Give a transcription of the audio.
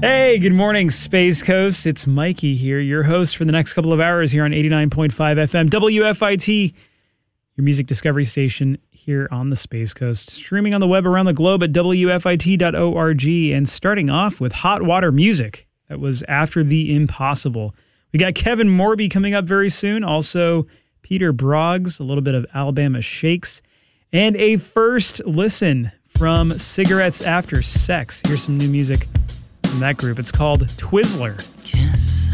Hey, good morning, Space Coast. It's Mikey here, your host for the next couple of hours here on 89.5 FM, WFIT, your music discovery station here on the Space Coast. Streaming on the web around the globe at WFIT.org. And starting off with Hot Water Music. That was After the Impossible. We got Kevin Morby coming up very soon. Also, Peter Broggs, a little bit of Alabama Shakes. And a first listen from Cigarettes After Sex. Here's some new music from that group. It's called Twizzler. Kiss